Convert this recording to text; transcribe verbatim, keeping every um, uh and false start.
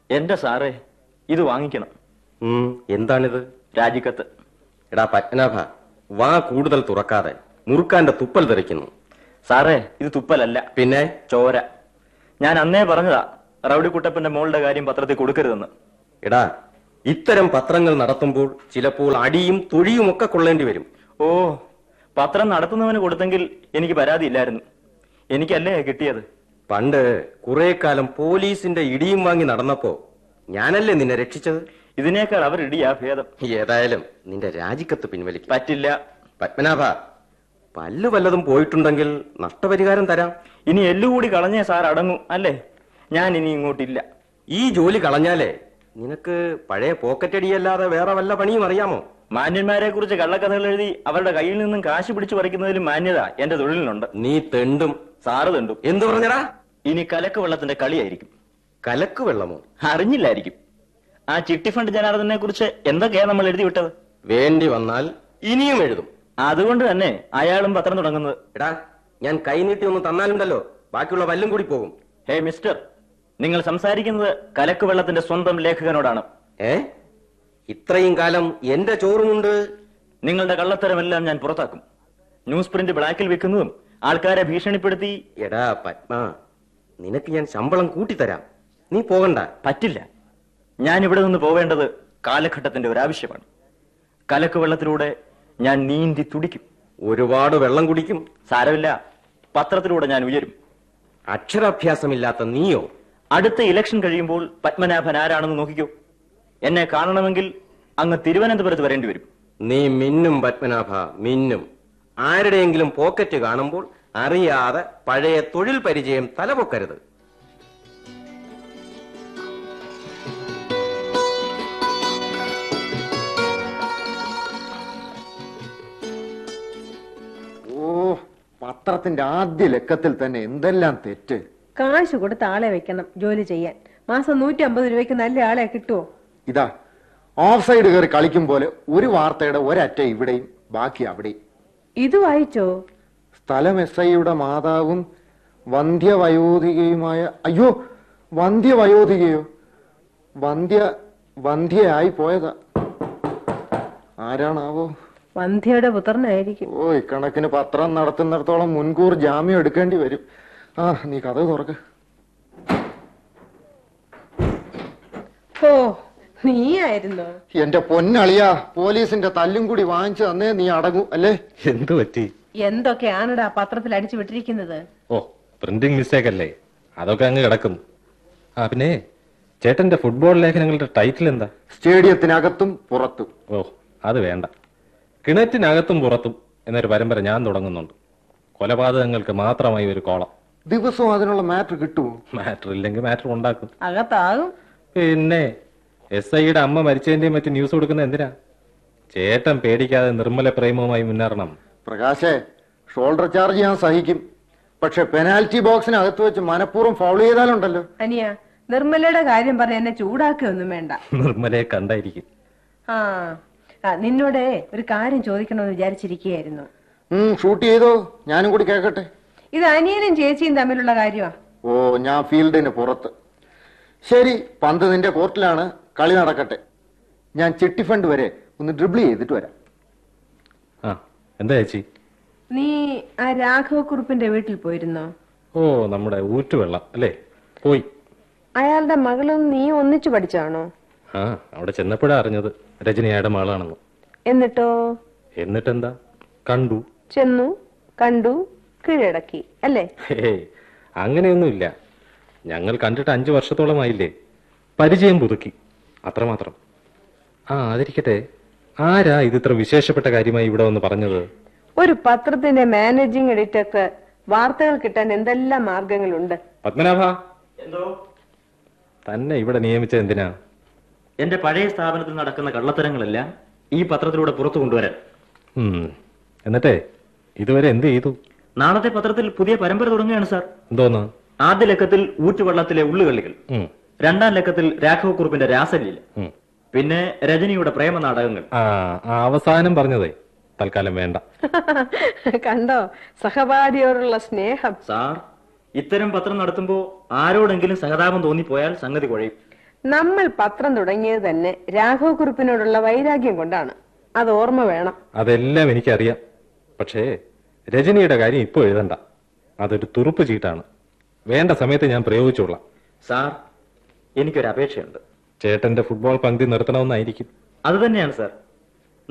എന്റെ സാറേ, ഇത് വാങ്ങിക്കണം. എന്താണിത്? രാജിക്കത്ത്. എടാ പത്മനാഭ, വാ കൂടുതൽ തുറക്കാതെ, മുറുക്കാന്റെ തുപ്പൽ തെറിക്കുന്നു. സാറേ, ഇത് തുപ്പലല്ല, പിന്നെ ചോര. ഞാൻ അന്നേ പറഞ്ഞതാ റൗഡി കുട്ടപ്പന്റെ മോളുടെ കാര്യം പത്രത്തിൽ കൊടുക്കരുതെന്ന്. എടാ, ഇത്തരം പത്രങ്ങൾ നടത്തുമ്പോൾ ചിലപ്പോൾ അടിയും തൊഴിയും ഒക്കെ കൊള്ളേണ്ടി വരും. ഓ, പത്രം നടത്തുന്നവന് കൊടുത്തെങ്കിൽ എനിക്ക് പരാതിയില്ലായിരുന്നു. എനിക്കല്ലേ കിട്ടിയത്. പണ്ട് കുറെ കാലം പോലീസിന്റെ ഇടിയും വാങ്ങി നടന്നപ്പോ ഞാനല്ലേ നിന്നെ രക്ഷിച്ചത്. ഇതിനേക്കാൾ അവർ ഇടിയാ ഭേദം. ഏതായാലും നിന്റെ രാജിക്കത്ത് പിൻവലിക്കും. പറ്റില്ല പത്മനാഭ, പല്ല് വല്ലതും പോയിട്ടുണ്ടെങ്കിൽ നഷ്ടപരിഹാരം തരാം. ഇനി എല്ലുകൂടി കളഞ്ഞേ സാർ അടങ്ങൂ അല്ലേ? ഞാൻ ഇനി ഇങ്ങോട്ടില്ല. ഈ ജോലി കളഞ്ഞാലേ നിനക്ക് പഴയ പോക്കറ്റടിയല്ലാതെ വേറെ വല്ല പണിയും അറിയാമോ? മാന്യന്മാരെ കുറിച്ച് കള്ളക്കഥകൾ എഴുതി അവരുടെ കയ്യിൽ നിന്നും കാശ് പിടിച്ചു പറിക്കുന്നതിലും മാന്യത എന്റെ തൊഴിലിനുണ്ട്. നീ തെണ്ടും. സാറ് തെണ്ടും. എന്തു പറഞ്ഞടാ? ഇനി കലക്ക് വെള്ളത്തിന്റെ കളിയായിരിക്കും. കലക്ക് വെള്ളമോ? അറിഞ്ഞില്ലായിരിക്കും. ആ ചിട്ടി ഫണ്ട് ജനാർദ്ദനെ കുറിച്ച് എന്തൊക്കെയാ നമ്മൾ എഴുതി വിട്ടത്? വേണ്ടി വന്നാൽ ഇനിയും എഴുതും. അതുകൊണ്ട് തന്നെ അയാളും പത്രം തുടങ്ങുന്നത്. എടാ, ഞാൻ കൈനീട്ടി ഒന്ന് തന്നാലുണ്ടല്ലോ ബാക്കിയുള്ള വല്ലും കൂടി പോകും. ഹേ മിസ്റ്റർ, നിങ്ങൾ സംസാരിക്കുന്നത് കലക്ക് വെള്ളത്തിന്റെ സ്വന്തം ലേഖകനോടാണ്. ഏ? ഇത്രയും കാലം എന്റെ ചോറുമുണ്ട്. നിങ്ങളുടെ കള്ളത്തരമെല്ലാം ഞാൻ പുറത്താക്കും. ന്യൂസ് പ്രിന്റ് ബ്ലാക്കിൽ വെക്കുന്നതും ആൾക്കാരെ ഭീഷണിപ്പെടുത്തി. എടാ പത്മ, നിനക്ക് ഞാൻ ശമ്പളം കൂട്ടിത്തരാം. നീ പോകണ്ട. പറ്റില്ല. ഞാൻ ഇവിടെ നിന്ന് പോവേണ്ടത് കാലഘട്ടത്തിന്റെ ഒരാവശ്യമാണ്. കലക്ക് വെള്ളത്തിലൂടെ ഞാൻ നീന്തി തുടിക്കും. ഒരുപാട് വെള്ളം കുടിക്കും. സാരമില്ല, പത്രത്തിലൂടെ ഞാൻ ഉയരും. അക്ഷരാഭ്യാസമില്ലാത്ത നീയോ? അടുത്ത ഇലക്ഷൻ കഴിയുമ്പോൾ പത്മനാഭൻ ആരാണെന്ന് നോക്കിക്കോ. എന്നെ കാണണമെങ്കിൽ അങ്ങ് തിരുവനന്തപുരത്ത് വരേണ്ടി വരും. നീ മിന്നും പത്മനാഭ, മിന്നും. ആരുടെയെങ്കിലും പോക്കറ്റ് കാണുമ്പോൾ അറിയാതെ പഴയ തൊഴിൽ പരിചയം തലപൊക്കരുത്. ഓ, പത്രത്തിന്റെ ആദ്യ ലക്കത്തിൽ തന്നെ എന്തെല്ലാം തെറ്റ്. കാശ് കൊടുത്ത് ആളെ വെക്കണം ജോലി ചെയ്യാൻ. മാസം നൂറ്റി അമ്പത് രൂപയ്ക്ക് നല്ല ആളെ കിട്ടുമോ? ഇതാ ഓഫ് സൈഡ് കയറി കളിക്കും പോലെ ഒരു വാർത്തയുടെ ഒരറ്റ ഇവിടെയും ബാക്കി അവിടെയും. ഇത് വായിച്ചോ? സ്ഥലം എസ് ഐയുടെ മാതാവും വന്ധ്യവയോധികയുമായ, അയ്യോ വന്ധ്യവയോധികയോ, വന്ധ്യ വന്ധ്യയായി പോയതാ. ആരാണാവോ? വന്ധ്യയുടെ പുത്രനായിരിക്കും. ഓ, ഇക്കണക്കിന് പത്രം നടത്തുന്നിടത്തോളം മുൻകൂർ ജാമ്യം എടുക്കേണ്ടി വരും. ആ, നീ കഥ തുറക്ക്. ഓ, നീയായിരുന്നോ? എന്റെ പൊന്നളിയാ, പോലീസിന്റെ തല്ലും കൂടി വാങ്ങിച്ചു തന്നേ നീ അടങ്ങൂ അല്ലേ? എന്തു പറ്റി? എന്തൊക്കെയാണടാ പത്രത്തിൽ അടിച്ചു വിട്ടിരിക്കുന്നത്? ഓ, പ്രിന്റിംഗ് മിസ്റ്റേക്ക് അല്ലേ, അതൊക്കെ അങ്ങ് കിടക്കുന്നു. ആ പിന്നെ ചേട്ടന്റെ ഫുട്ബോൾ ലേഖനങ്ങളുടെ ടൈറ്റിൽ എന്താ? സ്റ്റേഡിയത്തിനകത്തും പുറത്തും. ഓ, അത് വേണ്ട. കിണറ്റിനകത്തും പുറത്തും എന്നൊരു പരമ്പര ഞാൻ തുടങ്ങുന്നുണ്ട്. കൊലപാതകങ്ങൾക്ക് മാത്രമായി ഒരു കോളം. ദിവസവും അതിനുള്ള മാറ്റർ കിട്ടുമോ? മാറ്റർ ഇല്ലെങ്കിൽ മാറ്റർ ഉണ്ടാക്കും. അകത്താകും. പിന്നെ എസ് ഐയുടെ അമ്മ മരിച്ചതിന്റെയും മറ്റും ന്യൂസ് കൊടുക്കുന്ന എന്തിനാ? ചേട്ടൻ പേടിക്കാതെ നിർമ്മല പ്രേമവുമായി മുന്നേറണം. പ്രകാശേ, ഷോൾഡർ ചാർജ് ഞാൻ സഹിക്കും. പക്ഷെ പെനാൽറ്റി ബോക്സിനകത്ത് വെച്ച് മനഃപൂർവ്വം ഫൗൾ ചെയ്താലുണ്ടല്ലോ. അനിയ, നിർമ്മലയുടെ കാര്യം പറഞ്ഞ എന്നെ ചൂടാക്കുകയൊന്നും വേണ്ട. നിർമ്മലയെ കണ്ടായിരിക്കും. ആ, നിന്നോട് ഒരു കാര്യം ചോദിക്കണമെന്ന് വിചാരിച്ചിരിക്കുകയായിരുന്നു. ഷൂട്ട് ചെയ്തോ? ഞാനും കൂടി കേൾക്കട്ടെ. ഇത് അനിയനും ചേച്ചിയും തമ്മിലുള്ള കാര്യമാ. ഓ, ഞാൻ ഫീൽഡിന് പുറത്ത്. ശരി, പന്ത് നിന്റെ കോർട്ടിലാണ്, കളി നടക്കട്ടെ. ഞാൻ ചിട്ടി ഫണ്ട് വരെ ഒന്ന് ഡ്രിബിൾ ചെയ്തിട്ട് വരാം. ആ, എന്താ ചേച്ചി? നീ ആ രാഘവ കുറുപ്പിന്റെ വീട്ടിൽ പോയിരുന്നോ? ഓ, നമ്മുടെ ഊറ്റുവെള്ളം അല്ലേ? പോയി. അയാളുടെ മകളും നീ ഒന്നിച്ചു പഠിച്ചാണോ? ആ, അവിടെ ചെന്നപ്പോഴാ അറിഞ്ഞത് രജനിയുടെ മകളാണെന്ന്. എന്നിട്ടോ? എന്നിട്ടെന്താ, കണ്ടു, ചെന്നു, കണ്ടു, കീഴടക്കി അല്ലേ? ഹേ, അങ്ങനെയൊന്നുമില്ല. ഞങ്ങൾ കണ്ടിട്ട് അഞ്ചു വർഷത്തോളമായില്ലേ, പരിചയം പുതുക്കി, അത്രമാത്രം. ആ, അതിരിക്കട്ടെ, ആരാ ഇത് ഇത്ര വിശേഷപ്പെട്ട കാര്യമായി ഇവിടെ വന്ന് പറഞ്ഞത്? ഒരു പത്രത്തിന്റെ മാനേജിംഗ് എഡിറ്റർക്ക് വാർത്തകൾ കിട്ടാൻ എന്തെല്ലാം മാർഗങ്ങളുണ്ട്. പത്മനാഭ, എന്തോ? തന്നെ ഇവിടെ നിയമിച്ചത് എന്തിനാ? എന്റെ പഴയ സ്ഥാപനത്തിൽ നടക്കുന്ന കള്ളത്തരങ്ങളെല്ലാം ഈ പത്രത്തിലൂടെ പുറത്തു കൊണ്ടുവരാൻ. എന്നിട്ടേ ഇതുവരെ എന്ത് ചെയ്തു? നാളത്തെ പത്രത്തിൽ പുതിയ പരമ്പര തുടങ്ങുകയാണ് സാർ. എന്തോന്ന്? ആദ്യ ലക്കത്തിൽ ഊറ്റുവെള്ളത്തിലെ ഉള്ളുകളികൾ, രണ്ടാം ലക്കത്തിൽ രാഘവക്കുറുപ്പിന്റെ രാസലീല, പിന്നെ രജനിയുടെ പ്രേമ നാടകങ്ങൾ. ആ, അവസാനം പറഞ്ഞതേ തൽക്കാലം വേണ്ട. കണ്ടോ സഹപാഠിയോടുള്ള സ്നേഹം? സാർ, ഇത്തരം പത്രം നടത്തുമ്പോ ആരോടെങ്കിലും സഹതാപം തോന്നിപ്പോയാൽ സംഗതി കുഴയും. നമ്മൾ പത്രം തുടങ്ങിയത് തന്നെ രാഘവ കുറുപ്പിനോടുള്ള വൈരാഗ്യം കൊണ്ടാണ്. അത് ഓർമ്മ വേണം. അതെല്ലാം എനിക്കറിയാം. പക്ഷേ രജനിയുടെ കാര്യം ഇപ്പോൾ എഴുതണ്ട. അതൊരു തുറുപ്പ് ചീട്ടാണ്. വേണ്ട സമയത്ത് ഞാൻ പ്രയോഗിച്ചോളാം. സാർ, എനിക്കൊരു അപേക്ഷയുണ്ട്. ചേട്ടന്റെ ഫുട്ബോൾ പങ്ക്തി നിർത്തണമെന്നായിരിക്കും. അത് തന്നെയാണ് സാർ.